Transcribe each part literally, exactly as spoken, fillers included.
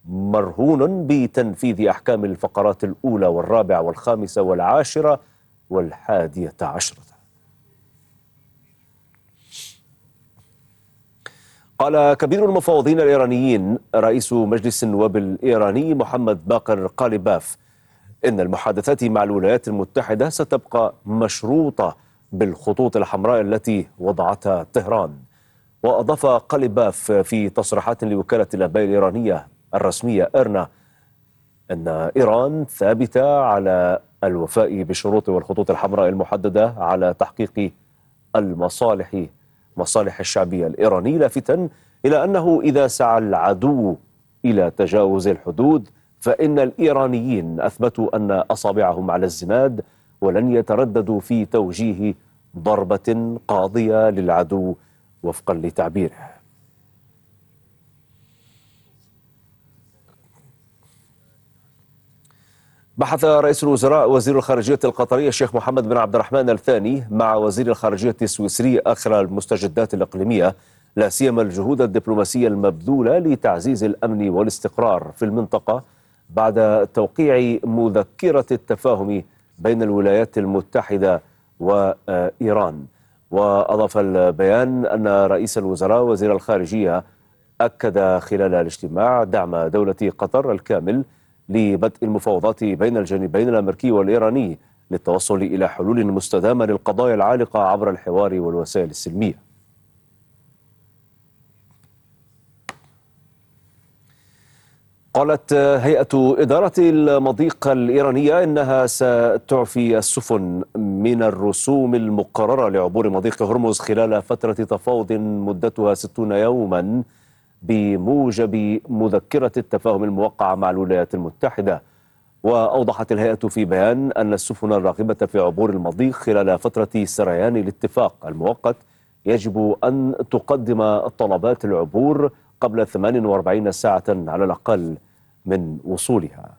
مرهون بتنفيذ أحكام الفقرات الأولى والرابعة والخامسة والعاشرة والحادية عشرة. قال كبير المفوضين الإيرانيين رئيس مجلس النواب الإيراني محمد باقر قالباف إن المحادثات مع الولايات المتحدة ستبقى مشروطة بالخطوط الحمراء التي وضعتها طهران. وأضاف قالباف في تصريحات لوكالة الأنباء الإيرانية الرسمية إيرنا أن إيران ثابتة على الوفاء بالشروط والخطوط الحمراء المحددة على تحقيق المصالح مصالح الشعبية الإيراني، لافتا إلى أنه إذا سعى العدو إلى تجاوز الحدود فإن الإيرانيين أثبتوا أن أصابعهم على الزناد ولن يترددوا في توجيه ضربة قاضية للعدو وفقا لتعبيره. بحث رئيس الوزراء وزير الخارجية القطري الشيخ محمد بن عبد الرحمن الثاني مع وزير الخارجية السويسري آخر المستجدات الإقليمية، لا سيما الجهود الدبلوماسية المبذولة لتعزيز الأمن والاستقرار في المنطقة بعد توقيع مذكرة التفاهم بين الولايات المتحدة وإيران. وأضاف البيان أن رئيس الوزراء وزير الخارجية أكد خلال الاجتماع دعم دولة قطر الكامل لبدء المفاوضات بين الجانبين الأمريكي والإيراني للتوصل إلى حلول مستدامة للقضايا العالقة عبر الحوار والوسائل السلمية. قالت هيئة إدارة المضيق الإيرانية إنها ستعفي السفن من الرسوم المقررة لعبور مضيق هرمز خلال فترة تفاوض مدتها ستون يوما بموجب مذكرة التفاهم الموقعة مع الولايات المتحدة. وأوضحت الهيئة في بيان أن السفن الراغبة في عبور المضيق خلال فترة سريان الاتفاق المؤقت يجب أن تقدم طلبات العبور قبل ثمان وأربعين ساعة على الأقل من وصولها.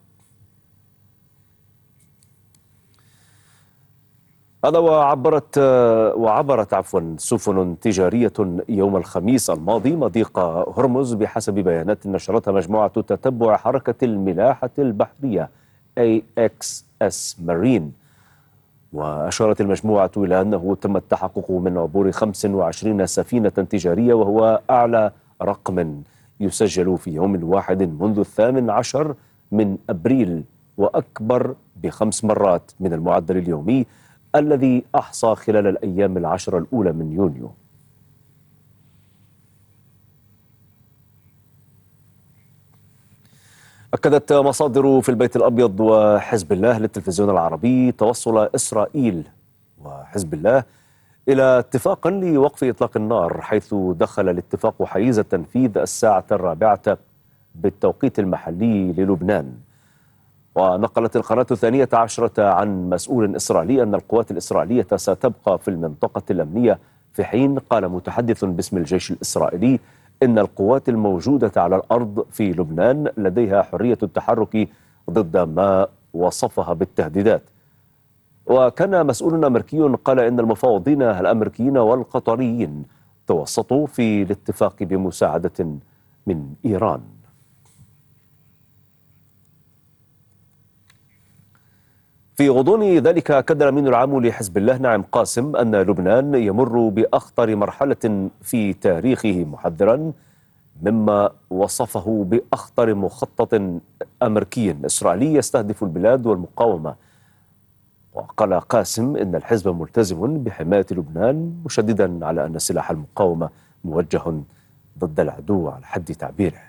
هذا وعبرت وعبرت عفوا سفن تجارية يوم الخميس الماضي مضيق هرمز بحسب بيانات نشرتها مجموعة تتبع حركة الملاحة البحرية إيه إكس إس Marine. وأشارت المجموعة إلى أنه تم التحقق من عبور خمس وعشرين سفينة تجارية، وهو أعلى رقم يسجل في يوم واحد منذ الثامن عشر من أبريل، وأكبر بخمس مرات من المعدل اليومي الذي أحصى خلال الأيام العشر الأولى من يونيو. أكدت مصادر في البيت الأبيض وحزب الله للتلفزيون العربي توصل إسرائيل وحزب الله إلى اتفاق لوقف إطلاق النار، حيث دخل الاتفاق حيز التنفيذ الساعة الرابعة بالتوقيت المحلي للبنان. ونقلت القناة الثانية عشرة عن مسؤول إسرائيلي أن القوات الإسرائيلية ستبقى في المنطقة الأمنية، في حين قال متحدث باسم الجيش الإسرائيلي إن القوات الموجودة على الأرض في لبنان لديها حرية التحرك ضد ما وصفها بالتهديدات. وكان مسؤول أمريكي قال إن المفاوضين الأمريكيين والقطريين توسطوا في الاتفاق بمساعدة من إيران. في غضون ذلك أكد الأمين العام لحزب الله ناعم قاسم أن لبنان يمر بأخطر مرحلة في تاريخه، محذرا مما وصفه بأخطر مخطط أمريكي إسرائيلي يستهدف البلاد والمقاومة. وقال قاسم إن الحزب ملتزم بحماية لبنان، مشددا على أن سلاح المقاومة موجه ضد العدو على حد تعبيره.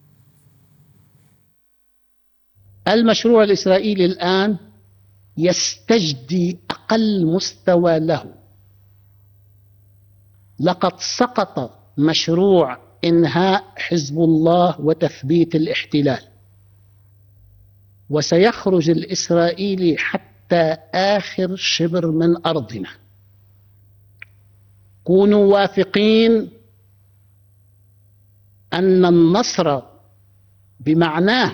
المشروع الإسرائيلي الآن يستجدي أقل مستوى له. لقد سقط مشروع إنهاء حزب الله وتثبيت الاحتلال، وسيخرج الإسرائيلي حتى آخر شبر من أرضنا. كونوا واثقين أن النصر بمعناه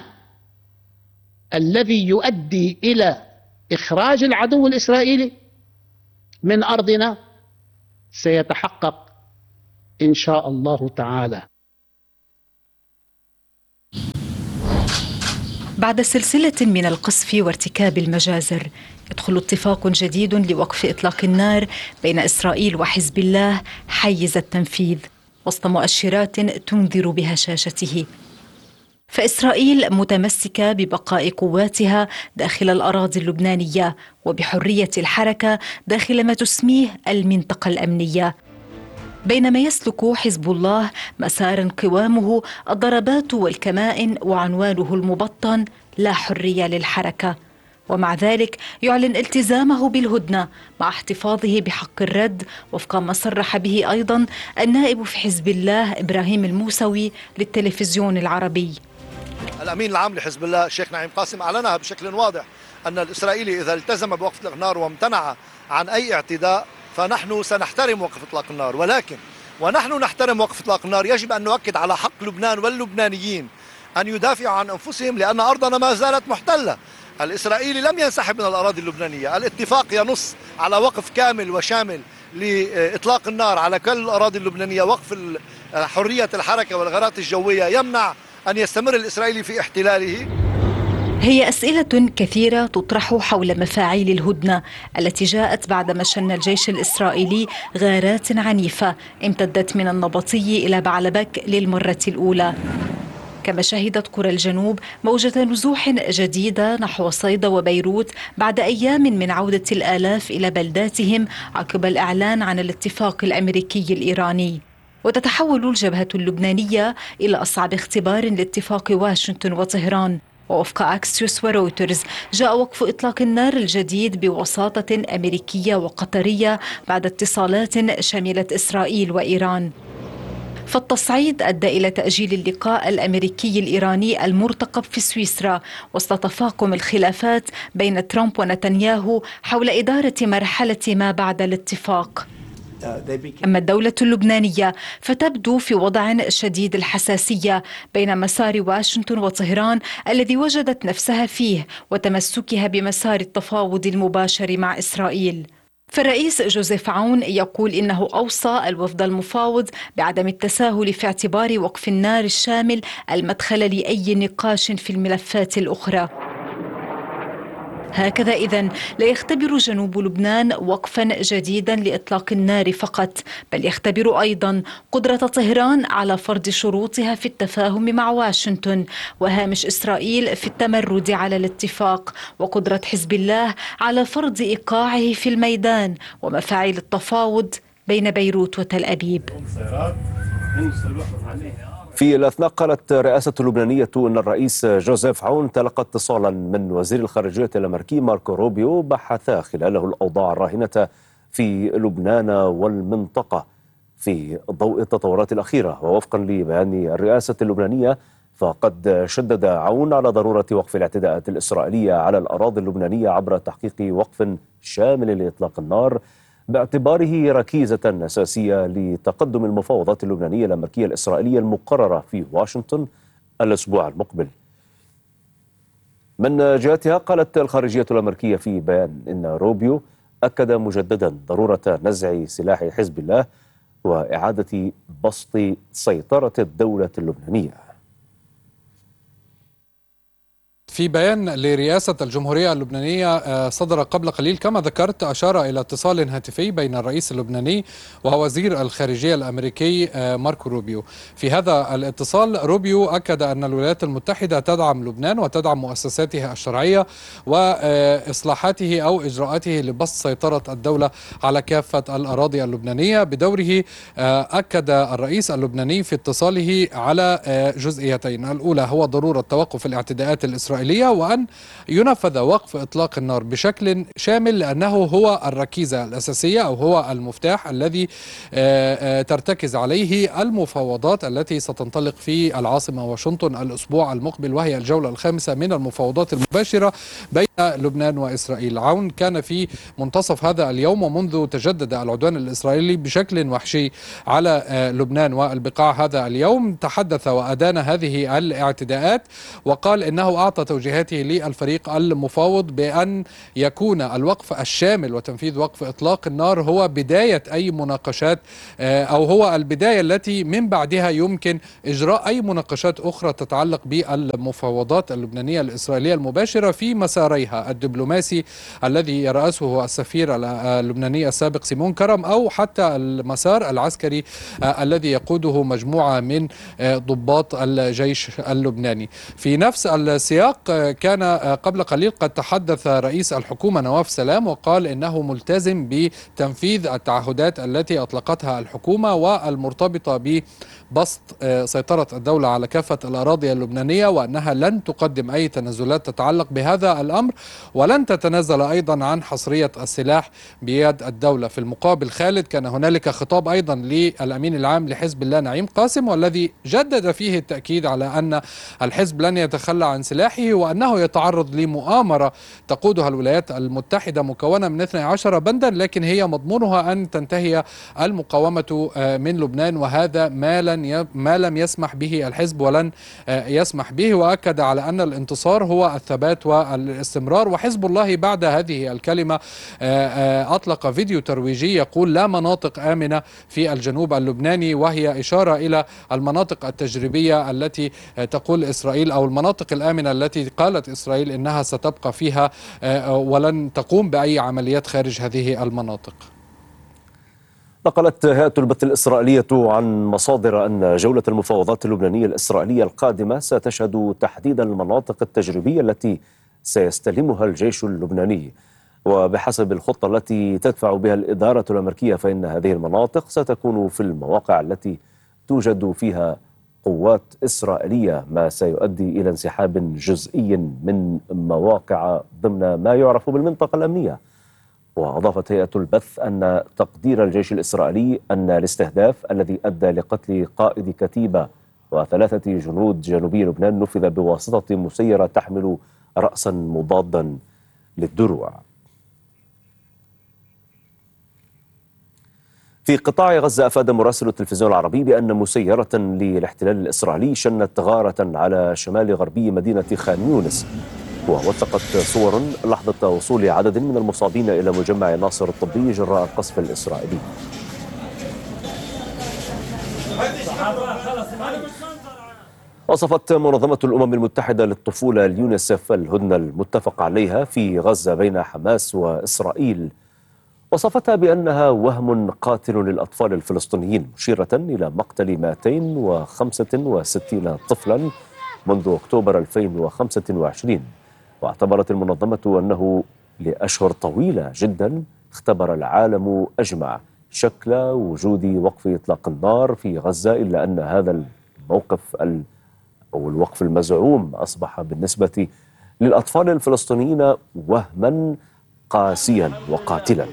الذي يؤدي إلى إخراج العدو الإسرائيلي من أرضنا سيتحقق إن شاء الله تعالى. بعد سلسلة من القصف وارتكاب المجازر، يدخل اتفاق جديد لوقف إطلاق النار بين إسرائيل وحزب الله حيز التنفيذ وسط مؤشرات تنذر بهشاشته. فإسرائيل متمسكة ببقاء قواتها داخل الأراضي اللبنانية وبحرية الحركة داخل ما تسميه المنطقة الأمنية، بينما يسلك حزب الله مسارا قوامه الضربات والكمائن وعنوانه المبطن لا حرية للحركة، ومع ذلك يعلن التزامه بالهدنة مع احتفاظه بحق الرد وفق ما صرح به أيضا النائب في حزب الله إبراهيم الموسوي للتلفزيون العربي. الأمين العام لحزب الله الشيخ نعيم قاسم أعلنها بشكل واضح أن الإسرائيلي إذا التزم بوقف إطلاق النار وامتنع عن أي اعتداء فنحن سنحترم وقف إطلاق النار، ولكن ونحن نحترم وقف إطلاق النار يجب أن نؤكد على حق لبنان واللبنانيين أن يدافعوا عن أنفسهم لأن أرضنا ما زالت محتلة. الإسرائيلي لم ينسحب من الأراضي اللبنانية، الاتفاق ينص على وقف كامل وشامل لإطلاق النار على كل الأراضي اللبنانية، وقف حرية الحركة والغارات الجوية يمنع أن يستمر الإسرائيلي في احتلاله. هي أسئلة كثيرة تطرح حول مفاعيل الهدنة التي جاءت بعدما شن الجيش الإسرائيلي غارات عنيفة امتدت من النبطي إلى بعلبك للمرة الأولى، كما شهدت قرى الجنوب موجة نزوح جديدة نحو صيدا وبيروت بعد أيام من عودة الآلاف إلى بلداتهم عقب الإعلان عن الاتفاق الأمريكي الإيراني. وتتحول الجبهة اللبنانية إلى أصعب اختبار لاتفاق واشنطن وطهران، ووفق أكسيوس ورويترز جاء وقف إطلاق النار الجديد بوساطة أمريكية وقطرية بعد اتصالات شملت إسرائيل وإيران. فالتصعيد أدى إلى تأجيل اللقاء الأمريكي الإيراني المرتقب في سويسرا وسط تفاقم الخلافات بين ترامب ونتنياهو حول إدارة مرحلة ما بعد الاتفاق. أما الدولة اللبنانية فتبدو في وضع شديد الحساسية بين مسار واشنطن وطهران الذي وجدت نفسها فيه وتمسكها بمسار التفاوض المباشر مع إسرائيل. فالرئيس جوزيف عون يقول إنه أوصى الوفد المفاوض بعدم التساهل في اعتبار وقف النار الشامل المدخل لأي نقاش في الملفات الأخرى. هكذا إذن لا يختبر جنوب لبنان وقفا جديدا لإطلاق النار فقط، بل يختبر أيضا قدرة طهران على فرض شروطها في التفاهم مع واشنطن، وهامش إسرائيل في التمرد على الاتفاق، وقدرة حزب الله على فرض إيقاعه في الميدان، ومفاعيل التفاوض بين بيروت وتل أبيب. في الأثناء قالت الرئاسة اللبنانية أن الرئيس جوزيف عون تلقى اتصالا من وزير الخارجية الأمريكي ماركو روبيو بحثا خلاله الأوضاع الراهنة في لبنان والمنطقة في ضوء التطورات الأخيرة. ووفقا لبيان الرئاسة اللبنانية فقد شدد عون على ضرورة وقف الاعتداءات الإسرائيلية على الأراضي اللبنانية عبر تحقيق وقف شامل لإطلاق النار باعتباره ركيزة أساسية لتقدم المفاوضات اللبنانية الأمريكية الإسرائيلية المقررة في واشنطن الأسبوع المقبل. من جهتها قالت الخارجية الأمريكية في بيان إن روبيو أكد مجددا ضرورة نزع سلاح حزب الله وإعادة بسط سيطرة الدولة اللبنانية. في بيان لرئاسة الجمهورية اللبنانية صدر قبل قليل كما ذكرت أشار إلى اتصال هاتفي بين الرئيس اللبناني وهو وزير الخارجية الأمريكي ماركو روبيو. في هذا الاتصال روبيو أكد أن الولايات المتحدة تدعم لبنان وتدعم مؤسساته الشرعية وإصلاحاته أو إجراءاته لبسط سيطرة الدولة على كافة الأراضي اللبنانية. بدوره أكد الرئيس اللبناني في اتصاله على جزئيتين: الأولى هو ضرورة توقف الاعتداءات الإسرائيلية وأن ينفذ وقف إطلاق النار بشكل شامل، لأنه هو الركيزة الأساسية أو هو المفتاح الذي ترتكز عليه المفاوضات التي ستنطلق في العاصمة واشنطن الأسبوع المقبل، وهي الجولة الخامسة من المفاوضات المباشرة بين لبنان وإسرائيل. عون كان في منتصف هذا اليوم ومنذ تجدد العدوان الإسرائيلي بشكل وحشي على لبنان والبقاع هذا اليوم تحدث وأدان هذه الاعتداءات وقال إنه أعطى توجيهاته للفريق المفاوض بأن يكون الوقف الشامل وتنفيذ وقف إطلاق النار هو بداية أي مناقشات، أو هو البداية التي من بعدها يمكن إجراء أي مناقشات أخرى تتعلق بالمفاوضات اللبنانية الإسرائيلية المباشرة في مساريها الدبلوماسي الذي يرأسه السفير اللبناني السابق سيمون كرم، أو حتى المسار العسكري الذي يقوده مجموعة من ضباط الجيش اللبناني. في نفس السياق كان قبل قليل قد تحدث رئيس الحكومة نواف سلام وقال إنه ملتزم بتنفيذ التعهدات التي أطلقتها الحكومة والمرتبطة ببسط سيطرة الدولة على كافة الأراضي اللبنانية، وأنها لن تقدم أي تنازلات تتعلق بهذا الأمر، ولن تتنازل أيضا عن حصرية السلاح بيد الدولة. في المقابل خالد، كان هنالك خطاب أيضا للأمين العام لحزب الله نعيم قاسم، والذي جدد فيه التأكيد على أن الحزب لن يتخلى عن سلاحه، وأنه يتعرض لمؤامرة تقودها الولايات المتحدة مكونة من اثني عشر بندا، لكن هي مضمونها أن تنتهي المقاومة من لبنان، وهذا ما لن ما لم يسمح به الحزب ولن يسمح به. وأكد على أن الانتصار هو الثبات والاستمرار. وحزب الله بعد هذه الكلمة أطلق فيديو ترويجي يقول لا مناطق آمنة في الجنوب اللبناني، وهي إشارة إلى المناطق التجريبية التي تقول إسرائيل، أو المناطق الآمنة التي قالت إسرائيل إنها ستبقى فيها ولن تقوم بأي عمليات خارج هذه المناطق. نقلت هيئة البث الإسرائيلية عن مصادر أن جولة المفاوضات اللبنانية الإسرائيلية القادمة ستشهد تحديد المناطق التجريبية التي سيستلمها الجيش اللبناني. وبحسب الخطة التي تدفع بها الإدارة الأمريكية، فإن هذه المناطق ستكون في المواقع التي توجد فيها قوات إسرائيلية، ما سيؤدي إلى انسحاب جزئي من مواقع ضمن ما يعرف بالمنطقة الأمنية. وأضافت هيئة البث أن تقدير الجيش الإسرائيلي أن الاستهداف الذي أدى لقتل قائد كتيبة وثلاثة جنود جنوبي لبنان نفذ بواسطة مسيرة تحمل رأسا مضادا للدروع. في قطاع غزة، أفاد مراسل التلفزيون العربي بأن مسيرة للاحتلال الإسرائيلي شنت غارة على شمال غربي مدينة خان يونس، ووثقت صور لحظة وصول عدد من المصابين إلى مجمع ناصر الطبي جراء القصف الإسرائيلي. وصفت منظمة الأمم المتحدة للطفولة اليونيسف الهدنة المتفق عليها في غزة بين حماس وإسرائيل، وصفتها بأنها وهم قاتل للأطفال الفلسطينيين، مشيرة إلى مقتل مئتين وخمسة وستين طفلا منذ أكتوبر ألفين وخمسة وعشرين. واعتبرت المنظمة أنه لأشهر طويلة جدا اختبر العالم أجمع شكل وجود وقف إطلاق النار في غزة، إلا أن هذا الموقف أو الوقف المزعوم أصبح بالنسبة للأطفال الفلسطينيين وهما قاسيا وقاتلا.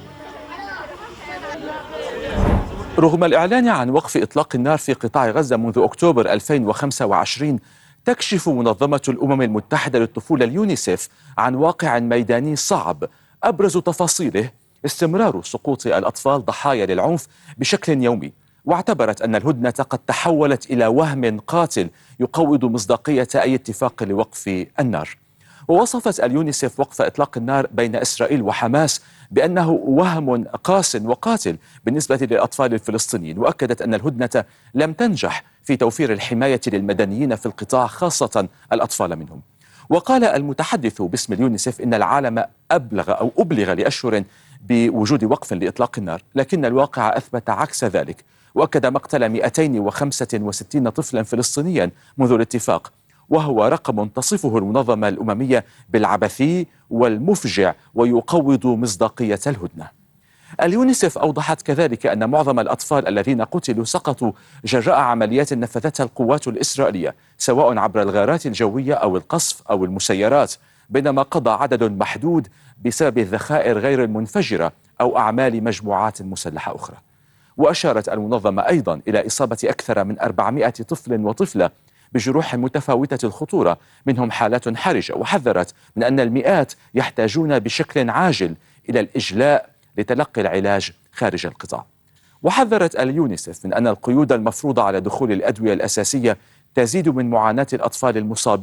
رغم الإعلان عن وقف إطلاق النار في قطاع غزة منذ أكتوبر ألفين وخمسة وعشرين، تكشف منظمة الأمم المتحدة للطفولة اليونيسف عن واقع ميداني صعب أبرز تفاصيله استمرار سقوط الأطفال ضحايا للعنف بشكل يومي، واعتبرت أن الهدنة قد تحولت إلى وهم قاتل يقوض مصداقية أي اتفاق لوقف النار. ووصفت اليونيسف وقف إطلاق النار بين إسرائيل وحماس بأنه وهم قاس وقاتل بالنسبة للأطفال الفلسطينيين، وأكدت أن الهدنة لم تنجح في توفير الحماية للمدنيين في القطاع، خاصة الأطفال منهم. وقال المتحدث باسم اليونيسف إن العالم أبلغ أو أبلغ لأشهر بوجود وقف لإطلاق النار، لكن الواقع أثبت عكس ذلك، وأكد مقتل مئتين وخمسة وستين طفلا فلسطينيا منذ الاتفاق، وهو رقم تصفه المنظمة الأممية بالعبثي والمفجع ويقوض مصداقية الهدنة. اليونيسف أوضحت كذلك أن معظم الأطفال الذين قتلوا سقطوا جراء عمليات نفذتها القوات الإسرائيلية، سواء عبر الغارات الجوية أو القصف أو المسيرات، بينما قضى عدد محدود بسبب الذخائر غير المنفجرة أو أعمال مجموعات مسلحة أخرى. وأشارت المنظمة أيضا إلى إصابة أكثر من أربعمائة طفل وطفلة بجروح متفاوتة الخطورة، منهم حالات حرجة، وحذرت من أن المئات يحتاجون بشكل عاجل إلى الإجلاء لتلقي العلاج خارج القطاع. وحذرت اليونيسف من أن القيود المفروضة على دخول الأدوية الأساسية تزيد من معاناة الأطفال المصابين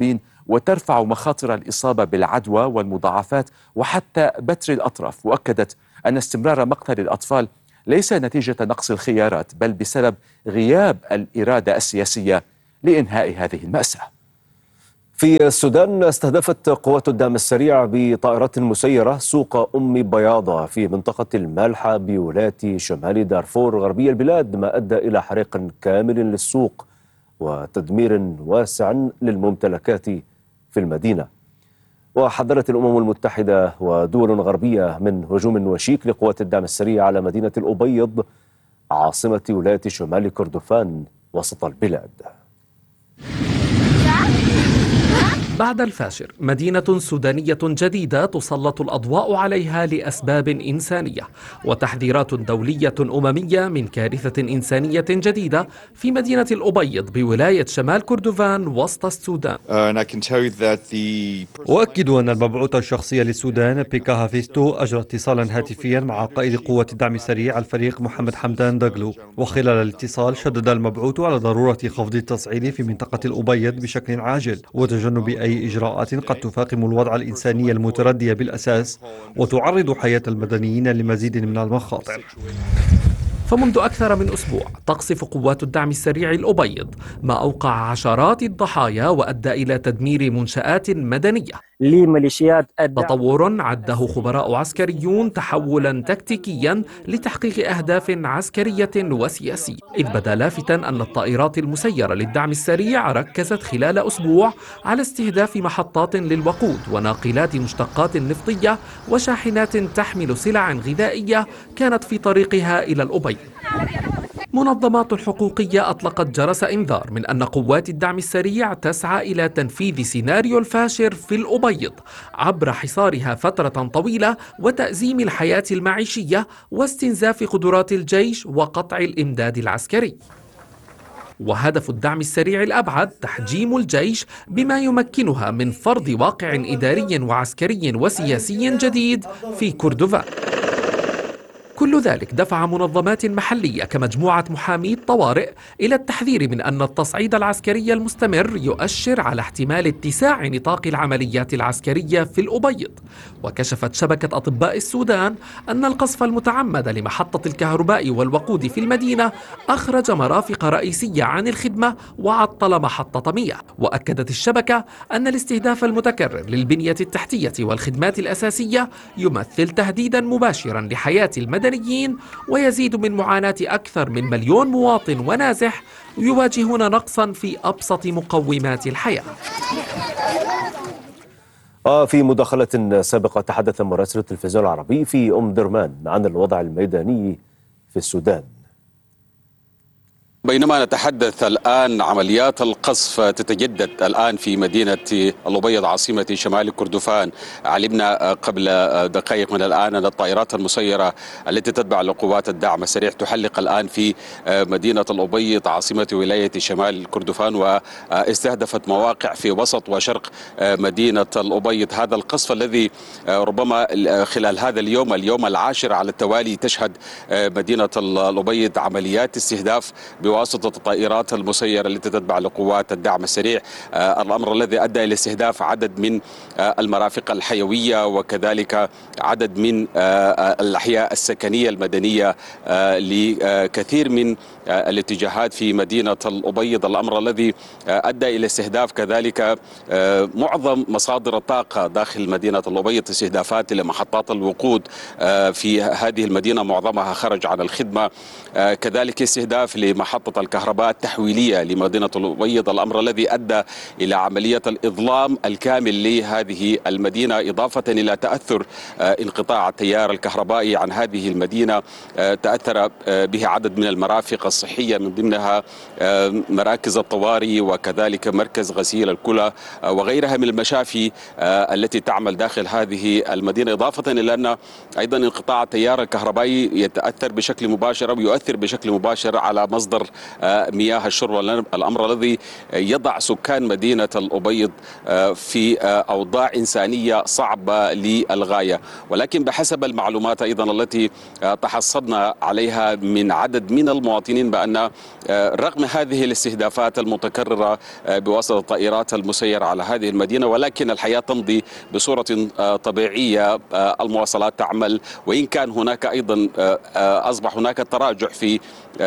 وترفع مخاطر الإصابة بالعدوى والمضاعفات وحتى بتر الأطراف. وأكدت أن استمرار مقتل الأطفال ليس نتيجة نقص الخيارات بل بسبب غياب الإرادة السياسية لإنهاء هذه المأساة. في السودان استهدفت قوات الدعم السريع بطائرات مسيرة سوق أم بياضة في منطقة المالحة بولاية شمال دارفور غربي البلاد، ما أدى إلى حريق كامل للسوق وتدمير واسع للممتلكات في المدينة. وحذرت الأمم المتحدة ودول غربية من هجوم وشيك لقوات الدعم السريع على مدينة الأبيض عاصمة ولاية شمال كردفان وسط البلاد. بعد الفاشر، مدينة سودانية جديدة تسلط الأضواء عليها لأسباب إنسانية، وتحذيرات دولية أممية من كارثة إنسانية جديدة في مدينة الأبيض بولاية شمال كردفان وسط السودان. أؤكد أن المبعوث الشخصي للسودان بيكا هافيستو أجرى اتصالا هاتفيا مع قائد قوة الدعم السريع الفريق محمد حمدان داغلو، وخلال الاتصال شدد المبعوث على ضرورة خفض التصعيد في منطقة الأبيض بشكل عاجل وتجنب أي إجراءات قد تفاقم الوضع الإنساني المتردي بالأساس وتعرض حياة المدنيين لمزيد من المخاطر. فمنذ أكثر من أسبوع تقصف قوات الدعم السريع الأبيض، ما أوقع عشرات الضحايا وأدى إلى تدمير منشآت مدنية. لميليشيات تطور عده خبراء عسكريون تحولا تكتيكيا لتحقيق أهداف عسكرية وسياسية، إذ بدا لافتا أن الطائرات المسيرة للدعم السريع ركزت خلال أسبوع على استهداف محطات للوقود وناقلات مشتقات نفطية وشاحنات تحمل سلع غذائية كانت في طريقها إلى الأبيض. منظمات حقوقية أطلقت جرس إنذار من أن قوات الدعم السريع تسعى إلى تنفيذ سيناريو الفاشر في الأبيض عبر حصارها فترة طويلة وتأزيم الحياة المعيشية واستنزاف قدرات الجيش وقطع الإمداد العسكري. وهدف الدعم السريع الأبعد تحجيم الجيش بما يمكنها من فرض واقع إداري وعسكري وسياسي جديد في كردفان. كل ذلك دفع منظمات محلية كمجموعة محامي الطوارئ إلى التحذير من أن التصعيد العسكري المستمر يؤشر على احتمال اتساع نطاق العمليات العسكرية في الأبيض. وكشفت شبكة أطباء السودان أن القصف المتعمد لمحطة الكهرباء والوقود في المدينة أخرج مرافق رئيسية عن الخدمة وعطل محطة مياه. وأكدت الشبكة أن الاستهداف المتكرر للبنية التحتية والخدمات الأساسية يمثل تهديدا مباشرا لحياة المدنيين، ويزيد من معاناة أكثر من مليون مواطن ونازح يواجهون نقصا في أبسط مقومات الحياة. في مداخلة سابقة تحدث مراسل التلفزيون العربي في أم درمان عن الوضع الميداني في السودان. بينما نتحدث الآن عمليات القصف تتجدد الآن في مدينة الأبيض عاصمة شمال كردفان. علمنا قبل دقائق من الآن أن الطائرات المسيرة التي تتبع لقوات الدعم السريع تحلق الآن في مدينة الأبيض عاصمة ولاية شمال كردفان واستهدفت مواقع في وسط وشرق مدينة الأبيض. هذا القصف الذي ربما خلال هذا اليوم اليوم العاشر على التوالي تشهد مدينة الأبيض عمليات استهداف بواسطة الطائرات المسيرة التي تتبع لقوات الدعم السريع، الأمر الذي أدى إلى استهداف عدد من المرافق الحيوية وكذلك عدد من الأحياء السكنية المدنية لكثير من الاتجاهات في مدينة الأبيض، الأمر الذي أدى إلى استهداف كذلك معظم مصادر الطاقة داخل مدينة الأبيض، استهدافات لمحطات الوقود في هذه المدينة معظمها خرج عن الخدمة، كذلك استهداف لمحطة الكهرباء التحويلية لمدينة الأبيض، الأمر الذي أدى إلى عملية الإظلام الكامل لهذه المدينة، إضافة إلى تأثر انقطاع التيار الكهربائي عن هذه المدينة. تأثر به عدد من المرافق الصحية من ضمنها مراكز الطوارئ وكذلك مركز غسيل الكلى وغيرها من المشافي التي تعمل داخل هذه المدينة، إضافة إلى أن أيضا انقطاع التيار الكهربائي يتأثر بشكل مباشر أو يؤثر بشكل مباشر على مصدر مياه الشرب، الأمر الذي يضع سكان مدينة الأبيض في أوضاع إنسانية صعبة للغاية. ولكن بحسب المعلومات أيضا التي تحصلنا عليها من عدد من المواطنين بأن رغم هذه الاستهدافات المتكررة بواسطة الطائرات المسيرة على هذه المدينة، ولكن الحياة تمضي بصورة طبيعية، المواصلات تعمل، وإن كان هناك أيضا أصبح هناك تراجع في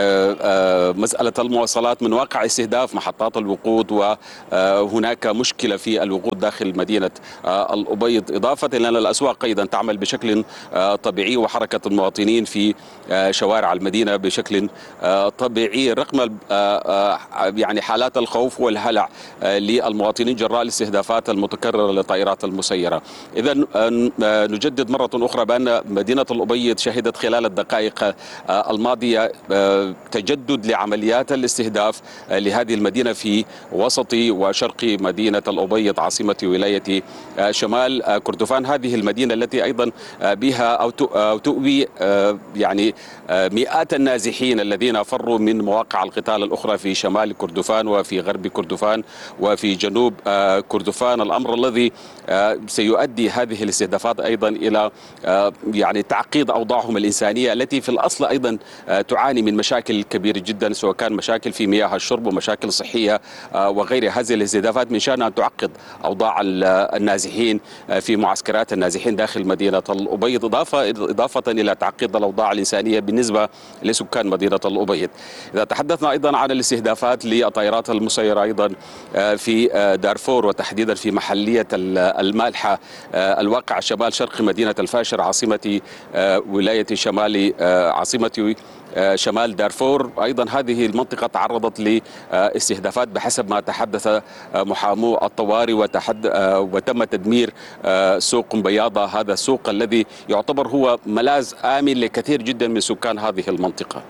مسألة المواصلات من واقع استهداف محطات الوقود، وهناك مشكلة في الوقود داخل مدينة الأبيض، إضافة إلى أن الأسواق أيضا تعمل بشكل طبيعي، وحركة المواطنين في شوارع المدينة بشكل طبيعي رغم يعني حالات الخوف والهلع للمواطنين جراء الاستهدافات المتكررة للطائرات المسيرة. إذا نجدد مرة أخرى بأن مدينة الأبيض شهدت خلال الدقائق الماضية تجدد لعمليات الاستهداف لهذه المدينة في وسط وشرق مدينة الأبيض عاصمة ولاية شمال كردفان، هذه المدينة التي أيضا بها أو تؤوي يعني مئات النازحين الذين فروا من مواقع القتال الأخرى في شمال كردفان وفي غرب كردفان وفي جنوب كردفان، الأمر الذي سيؤدي هذه الاستهدافات أيضا إلى يعني تعقيد أوضاعهم الإنسانية التي في الأصل أيضا تعاني من مشاكل كبيرة جدا، سواء كان مشاكل في مياه الشرب ومشاكل صحية وغير هذه الاستهدافات، من شأنها أن تعقد أوضاع النازحين في معسكرات النازحين داخل مدينة الأبيض، إضافة إضافة إلى تعقيد الأوضاع الإنسانية بالنسبة لسكان مدينة الأبيض. إذا تحدثنا أيضا عن الاستهدافات للطائرات المسيرة أيضا في دارفور وتحديدا في محلية المالحة الواقع شمال شرق مدينة الفاشر عاصمة ولاية شمال عاصمة شمال دارفور، أيضا هذه المنطقة تعرضت لاستهدافات بحسب ما تحدث محامو الطوارئ، وتم تدمير سوق بياضة، هذا السوق الذي يعتبر هو ملاذ آمن لكثير جدا من سكان هذه المنطقة.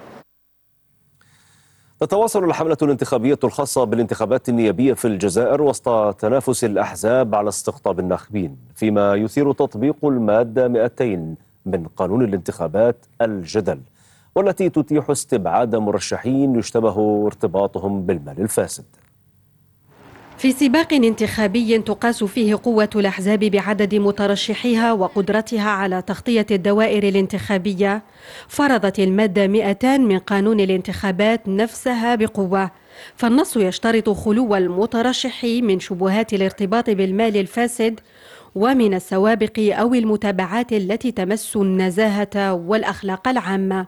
تتواصل الحملة الانتخابية الخاصة بالانتخابات النيابية في الجزائر وسط تنافس الأحزاب على استقطاب الناخبين، فيما يثير تطبيق المادة مئتين من قانون الانتخابات الجدل، والتي تتيح استبعاد مرشحين يشتبه ارتباطهم بالمال الفاسد. في سباق انتخابي تقاس فيه قوة الأحزاب بعدد مترشحيها وقدرتها على تغطية الدوائر الانتخابية، فرضت المادة مئتين من قانون الانتخابات نفسها بقوة، فالنص يشترط خلو المترشح من شبهات الارتباط بالمال الفاسد ومن السوابق أو المتابعات التي تمس النزاهة والأخلاق العامة.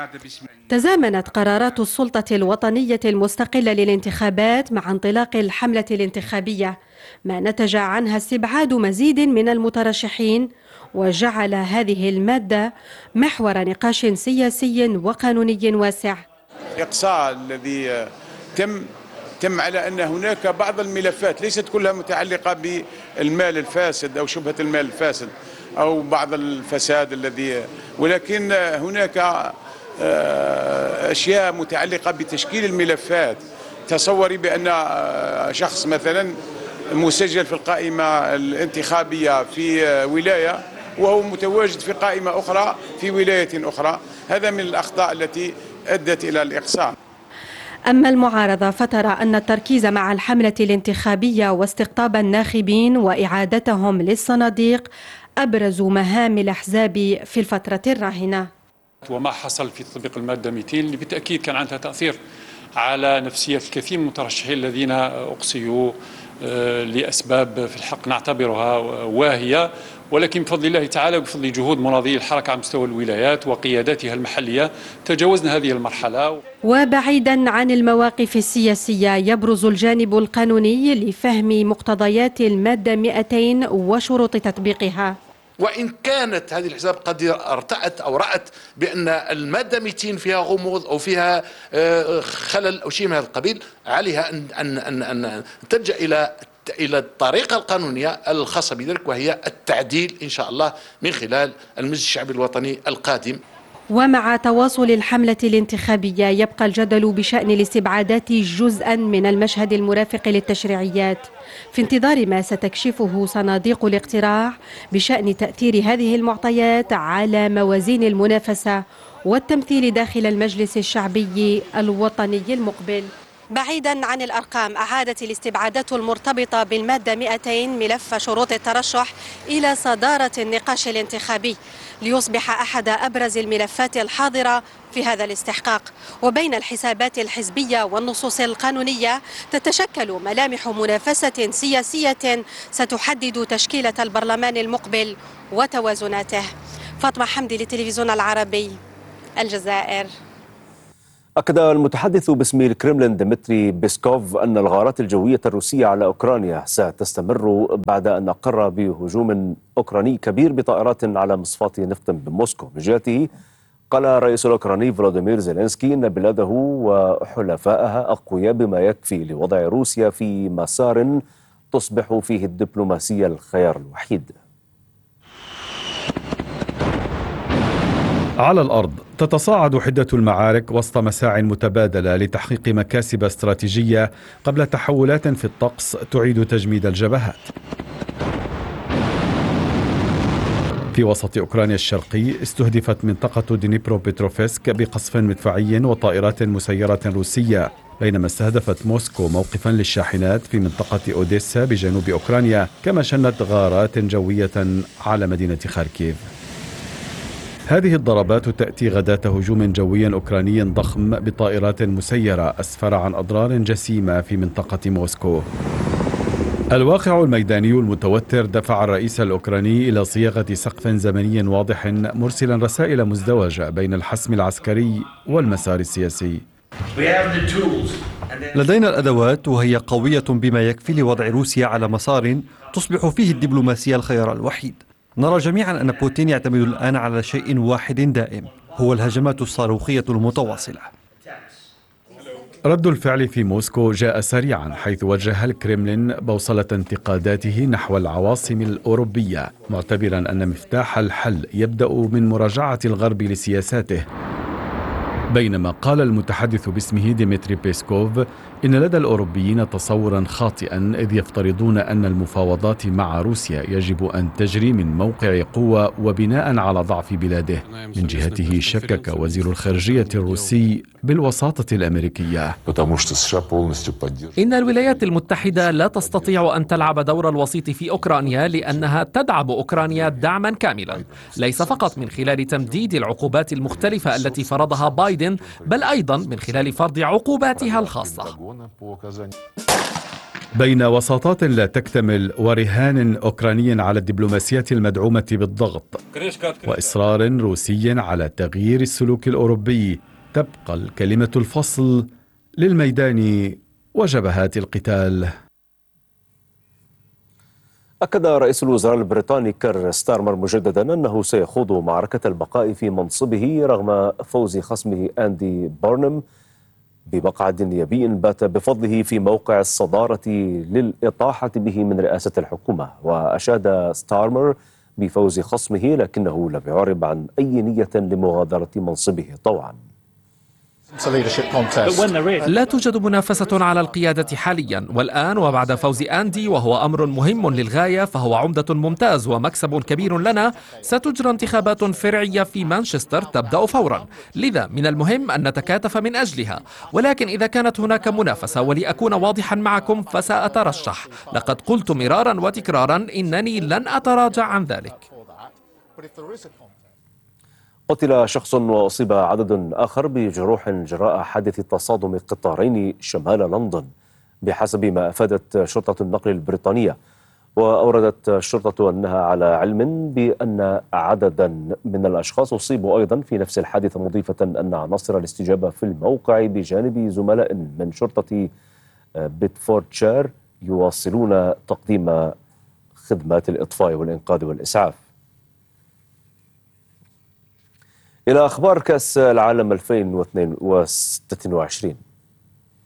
تزامنت قرارات السلطة الوطنية المستقلة للانتخابات مع انطلاق الحملة الانتخابية، ما نتج عنها استبعاد مزيد من المترشحين، وجعل هذه المادة محور نقاش سياسي وقانوني واسع. الإقصاء الذي تم تم على أن هناك بعض الملفات ليست كلها متعلقة بالمال الفاسد أو شبهة المال الفاسد أو بعض الفساد الذي، ولكن هناك أشياء متعلقة بتشكيل الملفات. تصوري بأن شخص مثلا مسجل في القائمة الانتخابية في ولاية وهو متواجد في قائمة أخرى في ولاية أخرى، هذا من الأخطاء التي أدت إلى الإقصاء. أما المعارضة فترى أن التركيز مع الحملة الانتخابية واستقطاب الناخبين وإعادتهم للصناديق أبرز مهام الأحزاب في الفترة الراهنة. وما حصل في تطبيق المادة مئتين اللي بالتأكيد كان عندها تأثير على نفسية الكثير من المترشحين الذين أقصيوا لأسباب في الحق نعتبرها واهية، ولكن بفضل الله تعالى وبفضل جهود مناضلي الحركة على مستوى الولايات وقياداتها المحلية تجاوزنا هذه المرحلة. وبعيدا عن المواقف السياسية يبرز الجانب القانوني لفهم مقتضيات المادة مئتين وشروط تطبيقها. وإن كانت هذه الحزب قد ارتأت أو رأت بأن المادة مئتين فيها غموض أو فيها خلل أو شيء من هذا القبيل، عليها أن أن أن أن تلجأ إلى إلى الطريقة القانونية الخاصة بذلك، وهي التعديل إن شاء الله من خلال المجلس الشعبي الوطني القادم. ومع تواصل الحملة الانتخابية يبقى الجدل بشأن الاستبعادات جزءا من المشهد المرافق للتشريعيات، في انتظار ما ستكشفه صناديق الاقتراع بشأن تأثير هذه المعطيات على موازين المنافسة والتمثيل داخل المجلس الشعبي الوطني المقبل. بعيدا عن الأرقام، أعادت الاستبعادات المرتبطة بالمادة مئتين ملف شروط الترشح إلى صدارة النقاش الانتخابي ليصبح أحد أبرز الملفات الحاضرة في هذا الاستحقاق. وبين الحسابات الحزبية والنصوص القانونية تتشكل ملامح منافسة سياسية ستحدد تشكيلة البرلمان المقبل وتوازناته. فاطمة حمدي للتلفزيون العربي، الجزائر. أكد المتحدث باسم الكرملين ديمتري بيسكوف أن الغارات الجوية الروسية على أوكرانيا ستستمر بعد أن أقر بهجوم أوكراني كبير بطائرات على مصفاة نفط بموسكو. من جهته قال الرئيس الأوكراني فلاديمير زيلينسكي أن بلاده وحلفائها أقوياء بما يكفي لوضع روسيا في مسار تصبح فيه الدبلوماسية الخيار الوحيد. على الأرض تتصاعد حدة المعارك وسط مساع متبادلة لتحقيق مكاسب استراتيجية قبل تحولات في الطقس تعيد تجميد الجبهات. في وسط أوكرانيا الشرقي استهدفت منطقة دنيبرو بتروفسك بقصف مدفعي وطائرات مسيرة روسية، بينما استهدفت موسكو موقفا للشاحنات في منطقة أوديسا بجنوب أوكرانيا، كما شنت غارات جوية على مدينة خاركيف. هذه الضربات تأتي غداة هجوم جوي أوكراني ضخم بطائرات مسيرة أسفر عن أضرار جسيمة في منطقة موسكو. الواقع الميداني المتوتر دفع الرئيس الأوكراني إلى صياغة سقف زمني واضح مرسلا رسائل مزدوجة بين الحسم العسكري والمسار السياسي. لدينا الأدوات وهي قوية بما يكفي لوضع روسيا على مسار تصبح فيه الدبلوماسية الخيار الوحيد. نرى جميعا أن بوتين يعتمد الآن على شيء واحد دائم، هو الهجمات الصاروخية المتواصلة. رد الفعل في موسكو جاء سريعا، حيث وجه الكرملين بوصلة انتقاداته نحو العواصم الأوروبية، معتبرا أن مفتاح الحل يبدأ من مراجعة الغرب لسياساته. بينما قال المتحدث باسمه ديمتري بيسكوف إن لدى الأوروبيين تصورا خاطئا، إذ يفترضون أن المفاوضات مع روسيا يجب أن تجري من موقع قوة وبناء على ضعف بلاده. من جهته شكك وزير الخارجية الروسي بالوساطة الأمريكية. إن الولايات المتحدة لا تستطيع أن تلعب دور الوسيط في أوكرانيا لأنها تدعم أوكرانيا دعما كاملا، ليس فقط من خلال تمديد العقوبات المختلفة التي فرضها بايدن، بل أيضا من خلال فرض عقوباتها الخاصة. بين وساطات لا تكتمل ورهان أوكراني على الدبلوماسية المدعومة بالضغط وإصرار روسي على تغيير السلوك الأوروبي، تبقى الكلمة الفصل للميدان وجبهات القتال. أكد رئيس الوزراء البريطاني كير ستارمر مجددا أنه سيخوض معركة البقاء في منصبه رغم فوز خصمه أندي بورنم بمقعد نيابي بات بفضله في موقع الصدارة للإطاحة به من رئاسة الحكومة. وأشاد ستارمر بفوز خصمه، لكنه لم يعرب عن أي نية لمغادرة منصبه طوعا. لا توجد منافسة على القيادة حاليا، والآن وبعد فوز أندي وهو أمر مهم للغاية، فهو عمدة ممتاز ومكسب كبير لنا. ستجرى انتخابات فرعية في مانشستر تبدأ فورا، لذا من المهم أن نتكاتف من أجلها. ولكن إذا كانت هناك منافسة، ولأكون واضحا معكم، فسأترشح. لقد قلت مرارا وتكرارا إنني لن أتراجع عن ذلك. قتل شخص وأصيب عدد آخر بجروح جراء حادث تصادم قطارين شمال لندن بحسب ما أفادت شرطة النقل البريطانية. وأوردت الشرطة أنها على علم بأن عددا من الأشخاص أصيبوا أيضا في نفس الحادث، مضيفة أن عناصر الاستجابة في الموقع بجانب زملاء من شرطة بيتفوردشاير يواصلون تقديم خدمات الإطفاء والإنقاذ والإسعاف. إلى أخبار كأس العالم ألفين واثنين وعشرين.